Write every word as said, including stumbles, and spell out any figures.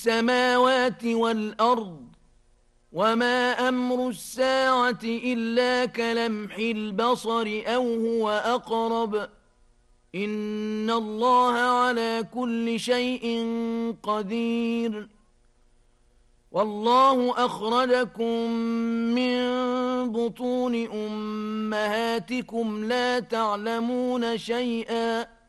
السماوات والأرض وما أمر الساعة إلا كلمح البصر أو هو أقرب إن الله على كل شيء قدير والله أخرجكم من بطون أمهاتكم لا تعلمون شيئا